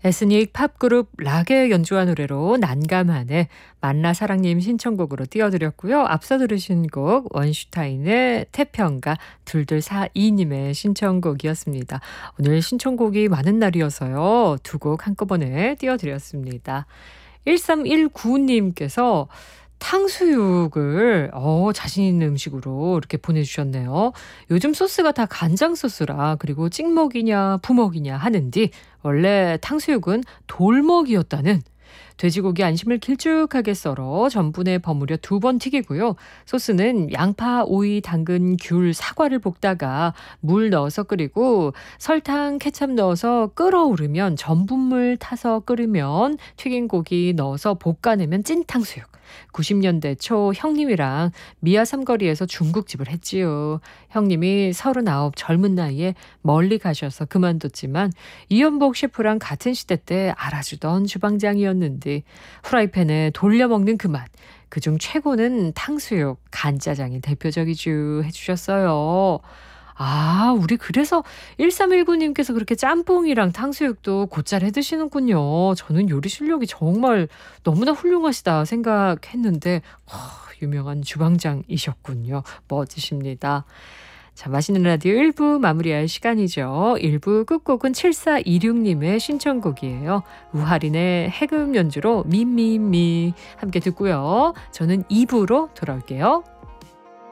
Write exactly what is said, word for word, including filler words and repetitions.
에스닉 팝그룹 락의 연주한 노래로 난감하네 만나사랑님 신청곡으로 띄워드렸고요. 앞서 들으신 곡 원슈타인의 태평가 둘둘사이님의 신청곡이었습니다. 오늘 신청곡이 많은 날이어서요. 두 곡 한꺼번에 띄워드렸습니다. 일삼일구님께서 탕수육을 어, 자신 있는 음식으로 이렇게 보내주셨네요. 요즘 소스가 다 간장 소스라 그리고 찍먹이냐 부먹이냐 하는데 원래 탕수육은 돌먹이었다는 돼지고기 안심을 길쭉하게 썰어 전분에 버무려 두 번 튀기고요. 소스는 양파, 오이, 당근, 귤, 사과를 볶다가 물 넣어서 끓이고 설탕, 케첩 넣어서 끓어오르면 전분물 타서 끓이면 튀긴 고기 넣어서 볶아내면 찐 탕수육. 구십 년대 초 형님이랑 미아 삼거리에서 중국집을 했지요. 형님이 서른아홉 젊은 나이에 멀리 가셔서 그만뒀지만 이연복 셰프랑 같은 시대 때 알아주던 주방장이었는데 후라이팬에 돌려먹는 그 맛. 그중 최고는 탕수육, 간짜장이 대표적이죠 해주셨어요. 아, 우리 그래서 일삼일구님께서 그렇게 짬뽕이랑 탕수육도 곧잘 해 드시는군요. 저는 요리 실력이 정말 너무나 훌륭하시다 생각했는데 와, 유명한 주방장이셨군요. 멋지십니다. 자, 맛있는 라디오 일 부 마무리할 시간이죠. 일 부 끝곡은 칠사이육님의 신청곡이에요. 우하린의 해금 연주로 미미미 함께 듣고요. 저는 이 부로 돌아올게요.